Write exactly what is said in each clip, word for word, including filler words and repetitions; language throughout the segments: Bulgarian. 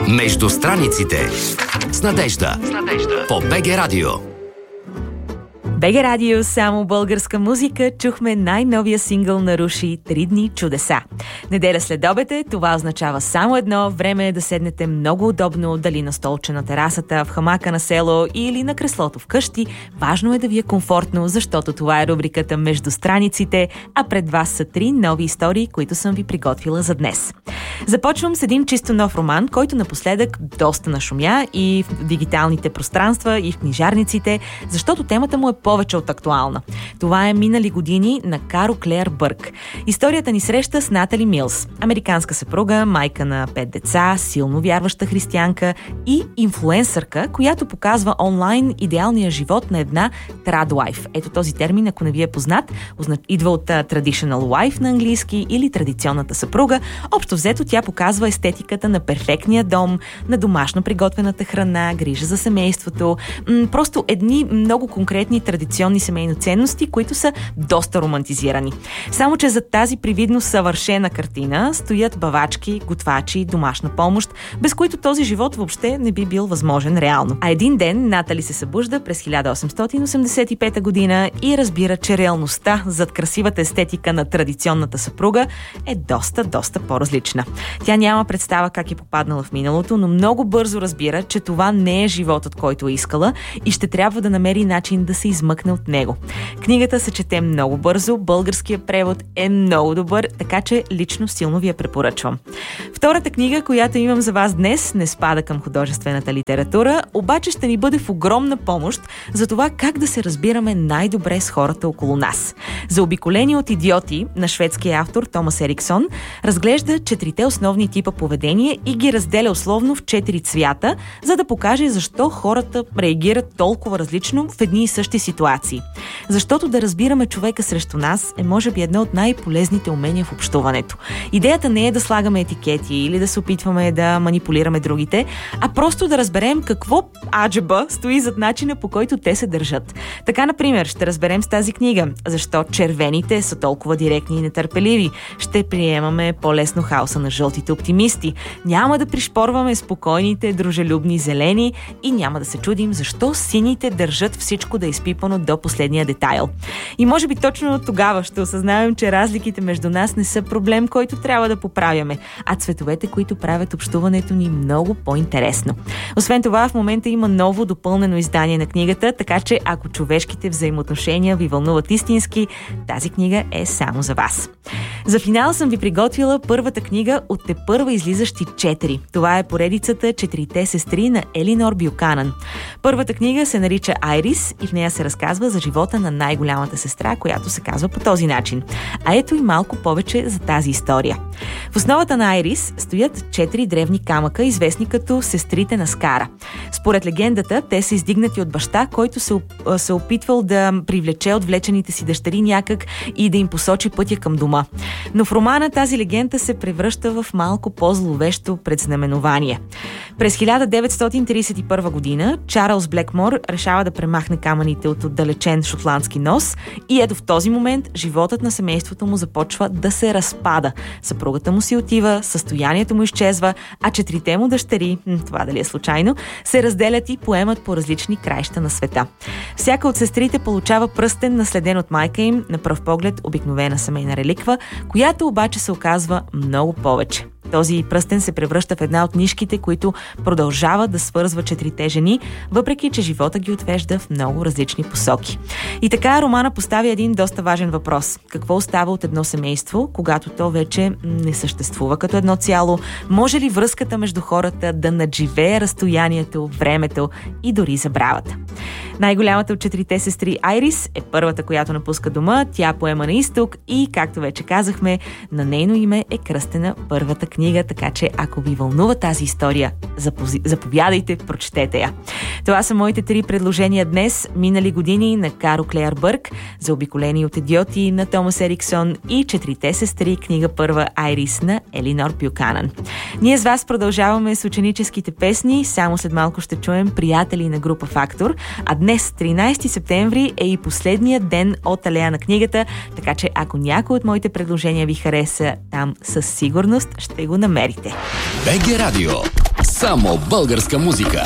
Между страниците с Надежда. С Надежда. По БГ Радио. БГ Радио, само българска музика. Чухме най-новия сингъл на Руши «Три дни чудеса». Неделя след обед е, това означава само едно. Време е да седнете много удобно, дали на столче на терасата, в хамака на село или на креслото вкъщи. Важно е да ви е комфортно, защото това е рубриката Между страниците, а пред вас са три нови истории, които съм ви приготвила за днес. Започвам с един чисто нов роман, който напоследък доста нашумя и в дигиталните пространства, и в книжарниците, защото темата му е повече от актуална. Това е «Минали години» на Каро Клеър Бърк. Историята ни среща с Натали Милс, американска съпруга, майка на пет деца, силно вярваща християнка и инфлуенсърка, която показва онлайн идеалния живот на една традлайф. Ето този термин, ако не ви е познат, идва от traditional wife на английски или традиционната съпруга. Общо взето тя показва естетиката на перфектния дом, на домашно приготвената храна, грижа за семейството, м- просто едни много конкретни традиционни семейни ценности, които са доста романтизирани. Само че зад тази привидно съвършена картина стоят бавачки, готвачи, домашна помощ, без които този живот въобще не би бил възможен реално. А един ден Натали се събужда през хиляда осемстотин осемдесет и пета година и разбира, че реалността зад красивата естетика на традиционната съпруга е доста, доста по-различна. Тя няма представа как е попаднала в миналото, но много бързо разбира, че това не е животът, който е искала и ще трябва да намери начин да се измъкне от него. Книгата се чете много бързо, българският превод е много добър, така че лично силно ви я препоръчвам. Втората книга, която имам за вас днес, не спада към художествената литература, обаче ще ни бъде в огромна помощ за това как да се разбираме най-добре с хората около нас. Заобиколени от идиоти на шведския автор Томас Ериксон разглежда четирите основни типа поведение и ги разделя условно в четири цвята, за да покаже защо хората реагират толкова различно в едни и същи ситуации. Защото да разбираме човека срещу нас е може би едно от най-полезните умения в общуването. Идеята не е да слагаме етикети или да се опитваме да манипулираме другите, а просто да разберем какво аджеба стои зад начина, по който те се държат. Така, например, ще разберем с тази книга защо червените са толкова директни и нетърпеливи. Ще приемаме по-лесно хаоса на жълтите оптимисти. Няма да пришпорваме спокойните, дружелюбни зелени и няма да се чудим защо сините държат всичко да е изпипано до последния детайл. И може би точно тогава ще осъзнаем, че разликите между нас не са проблем, който трябва да поправяме, а цветовете, които правят общуването ни много по-интересно. Освен това, в момента има ново допълнено издание на книгата, така че ако човешките взаимоотношения ви вълнуват истински, тази книга е само за вас. За финал съм ви приготвила първата книга от тепърва излизащи четири. Това е поредицата «Четирите сестри» на Елинор Бюканан. Първата книга се нарича «Айрис» и в нея се разказва за живота на най-голямата сестра, която се казва по този начин. А ето и малко повече за тази история. В основата на Айрис стоят четири древни камъка, известни като сестрите на Скара. Според легендата, те са издигнати от баща, който се, се опитвал да привлече отвлечените си дъщери някак и да им посочи пътя към дома. Но в романа тази легенда се превръща в малко по-зловещо предзнаменование. През хиляда деветстотин тридесет и първа година Чарлз Блекмор решава да премахне камъните от отдалечен шотландски нос и ето в този момент животът на семейството му започва да се разпада. Съпругата му си отива, състоянието му изчезва, а четирите му дъщери, това дали е случайно, се разделят и поемат по различни краища на света. Всяка от сестрите получава пръстен, наследен от майка им, на пръв поглед обикновена семейна реликва, която обаче се оказва много повече. Този пръстен се превръща в една от нишките, които продължават да свързва четирите жени, въпреки че живота ги отвежда в много различни посоки. И така романа поставя един доста важен въпрос. Какво остава от едно семейство, когато то вече не съществува като едно цяло? Може ли връзката между хората да надживее разстоянието, времето и дори забравата? Най-голямата от четирите сестри Айрис е първата, която напуска дома. Тя поема на изток и, както вече казахме, на нейно име е кръстена първата книга, така че ако ви вълнува тази история, заповядайте, прочетете я. Това са моите три предложения днес. Минали години на Каро Клеър Бърк, Заобиколени от идиоти на Томас Ериксон и Четирите сестри, книга първа Айрис на Елинор Бюканан. Ние с вас продължаваме с ученическите песни. Само след малко ще чуем Приятели на група Фактор. А днес, тринайсети септември, е и последният ден от Алея на книгата, така че ако някой от моите предложения ви хареса, там със сигурност ще го намерите. БГ Радио. Само българска музика.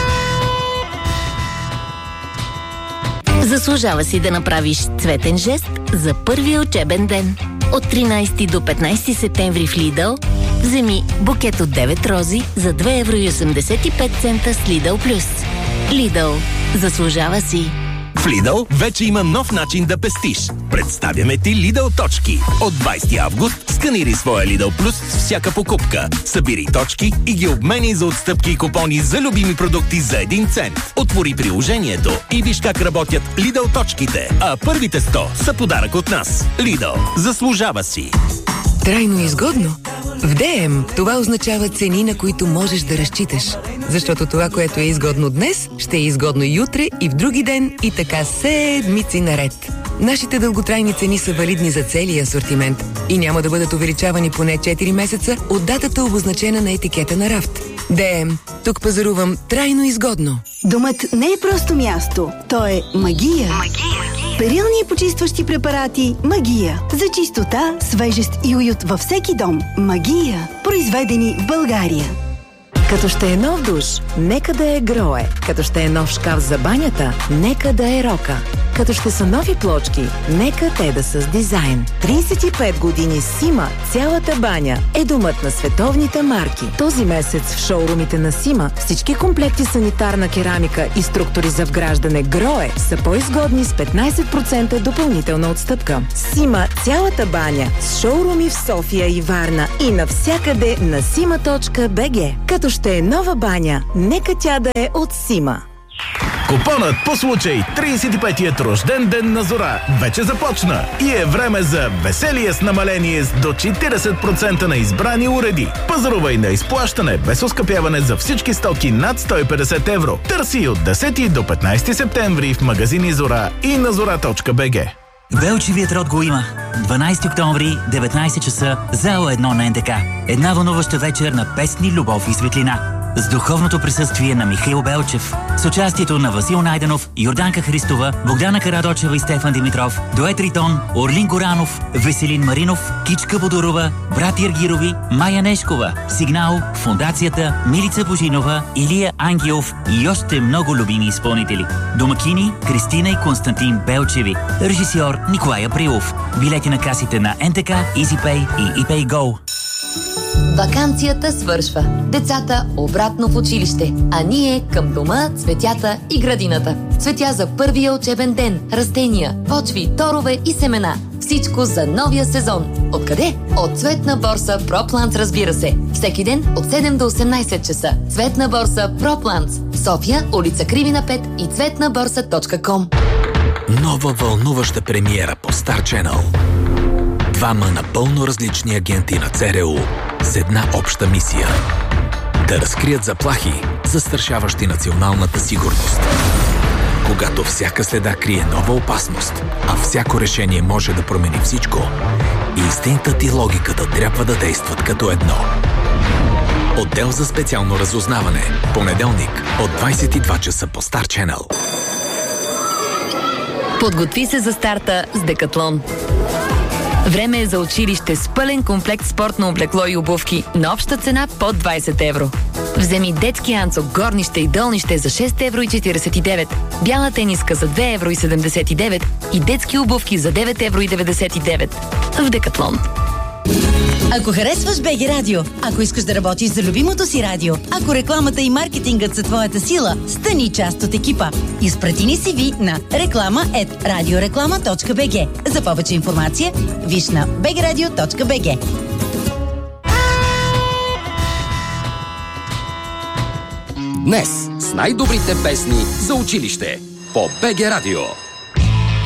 Заслужава си да направиш цветен жест за първия учебен ден. От тринайсети до петнайсети септември в Lidl вземи букет от девет рози за две евро и осемдесет и пет цента с Lidl Plus. Lidl. Заслужава си. В Lidl вече има нов начин да пестиш. Представяме ти Lidl точки. От двайсети август сканири своя Lidl Plus с всяка покупка. Събери точки и ги обмени за отстъпки и купони за любими продукти за един цент. Отвори приложението и виж как работят Lidl точките. А първите сто са подарък от нас. Lidl. Заслужава си. Трайно изгодно? В Д М това означава цени, на които можеш да разчиташ. Защото това, което е изгодно днес, ще е изгодно и утре, и в други ден, и така седмици наред. Нашите дълготрайни цени са валидни за целия асортимент и няма да бъдат увеличавани поне четири месеца от датата, обозначена на етикета на рафт. Д М. Тук пазарувам трайно изгодно. Домът не е просто място. То е магия. Магия. Перилни и почистващи препарати Магия. За чистота, свежест и уют във всеки дом. Магия. Произведени в България. Като ще е нов душ, нека да е Грое. Като ще е нов шкаф за банята, нека да е Рока. Като ще са нови плочки, нека те да са с дизайн. трийсет и пет години Сима, цялата баня е домът на световните марки. Този месец в шоурумите на Сима всички комплекти санитарна керамика и структури за вграждане Грое са по-изгодни с петнайсет процента допълнителна отстъпка. Сима, цялата баня с шоуруми в София и Варна и навсякъде на сима точка би джи. Като ще е нова баня, нека тя да е от Сима. Купонът по случай трийсет и петият рожден ден на Зора вече започна и е време за веселие с намаление с до четирийсет процента на избрани уреди. Пазарувай на изплащане без оскъпяване за всички стоки над сто и петдесет евро. Търси от десети до петнайсети септември в магазини Зора и на зора точка би джи. Велчевият род го има. дванайсети октомври, деветнайсет часа, зала едно на Н Д К. Една вълнуваща вечер на песни, любов и светлина. С духовното присъствие на Михаил Белчев, с участието на Васил Найденов, Йорданка Христова, Богдана Карадочева и Стефан Димитров, дует Ритон, Орлин Горанов, Веселин Маринов, Кичка Бодорова, брат Иргирови, Майя Нешкова, Сигнал, Фондацията, Милица Божинова, Илия Ангелов и още много любими изпълнители. Домакини Кристина и Константин Белчеви. Режисьор Николай Априлов. Билети на касите на Н Т К, EasyPay и ePayGo. Ваканцията свършва. Децата обратно в училище, а ние към дома, цветята и градината. Цветя за първия учебен ден, растения, почви, торове и семена. Всичко за новия сезон. Откъде? От Цветна борса ProPlants, разбира се. Всеки ден от седем до осемнайсет часа. Цветна борса ProPlants. София, улица Кривина пет и цветна борса точка ком. Нова вълнуваща премиера по Star Channel. Двама напълно различни агенти на Ц Р У с една обща мисия. Да разкрият заплахи, застрашаващи националната сигурност. Когато всяка следа крие нова опасност, а всяко решение може да промени всичко, инстинктът и логиката трябва да действат като едно. Отдел за специално разузнаване. Понеделник от двайсет и два часа по Star Channel. Подготви се за старта с Декатлон. Време е за училище с пълен комплект спортно облекло и обувки на обща цена под двайсет евро. Вземи детски анцук, горнище и долнище за шест евро и четирийсет и девет, бяла тениска за две евро и седемдесет и девет и детски обувки за девет евро и деветдесет и девет. В Декатлон. Ако харесваш Б Г Радио, ако искаш да работиш за любимото си радио, ако рекламата и маркетингът са твоята сила, стани част от екипа. Изпрати ни си ви на реклама ет радиореклама точка би джи. За повече информация, виж на би джи радио точка би джи. Днес с най-добрите песни за училище по Б Г Радио.